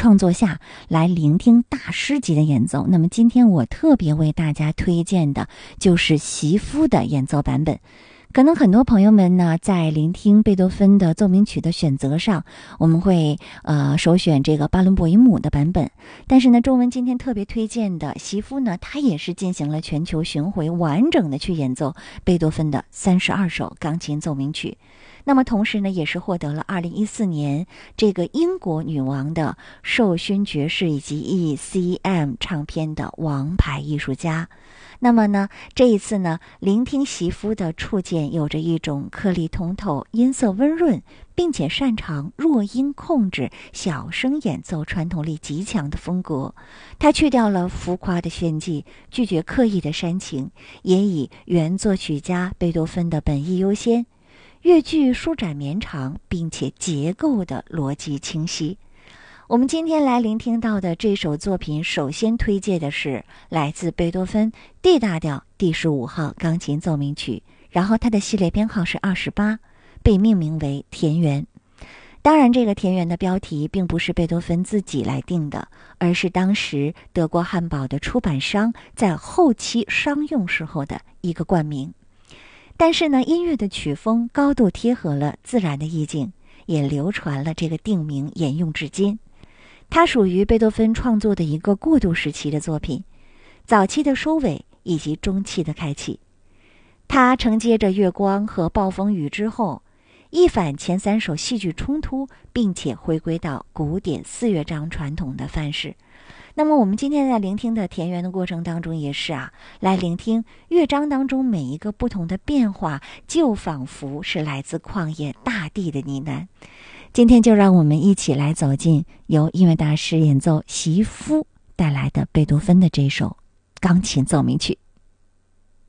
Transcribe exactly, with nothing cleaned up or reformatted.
创作下来聆听大师级的演奏。那么今天我特别为大家推荐的就是席夫的演奏版本。可能很多朋友们呢，在聆听贝多芬的奏鸣曲的选择上，我们会呃首选这个巴伦博伊姆的版本。但是呢，中文今天特别推荐的席夫呢，他也是进行了全球巡回，完整的去演奏贝多芬的三十二首钢琴奏鸣曲。那么同时呢，也是获得了二零一四年这个英国女王的授勋爵士以及 E C M 唱片的王牌艺术家。那么呢，这一次呢，聆听席夫的触键有着一种颗粒通透、音色温润，并且擅长弱音控制、小声演奏传统力极强的风格。他去掉了浮夸的炫技，拒绝刻意的煽情，也以原作曲家贝多芬的本意优先。乐句舒展绵长，并且结构的逻辑清晰。我们今天来聆听到的这首作品，首先推荐的是来自贝多芬 D 大调第十五号钢琴奏鸣曲，然后它的系列编号是二十八，被命名为田园。当然，这个田园的标题并不是贝多芬自己来定的，而是当时德国汉堡的出版商在后期商用时候的一个冠名。但是呢，音乐的曲风高度贴合了自然的意境，也流传了这个定名，沿用至今。它属于贝多芬创作的一个过渡时期的作品，早期的收尾以及中期的开启。它承接着月光和暴风雨之后，一反前三首戏剧冲突，并且回归到古典四乐章传统的范式。那么我们今天在聆听的田园的过程当中也是啊，来聆听乐章当中每一个不同的变化，就仿佛是来自旷野大地的呢喃。今天就让我们一起来走进由音乐大师演奏席夫带来的贝多芬的这首钢琴奏鸣曲。